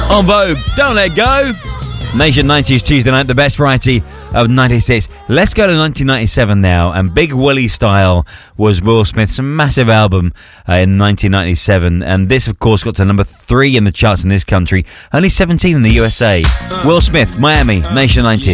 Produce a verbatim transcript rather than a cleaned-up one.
En Vogue, Don't Let Go. Nation nineties Tuesday night, the best variety of ninety-six. Let's go to nineteen ninety-seven now, and Big Willie Style was Will Smith's massive album uh, in nineteen ninety-seven, and this of course got to number three in the charts in this country, only seventeen in the U S A. Will Smith, Miami, Nation nineties.